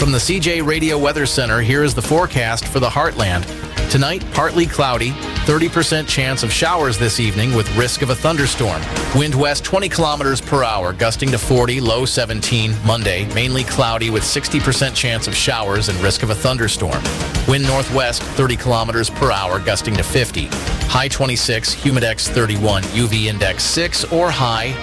From the CJ Radio Weather Center, here is the forecast for the Heartland. Tonight, partly cloudy, 30% chance of showers this evening with risk of a thunderstorm. Wind west 20 kilometers per hour, gusting to 40, low 17. Monday, mainly cloudy with 60% chance of showers and risk of a thunderstorm. Wind northwest 30 kilometers per hour, gusting to 50. High 26, humidex 31, UV index 6 or high,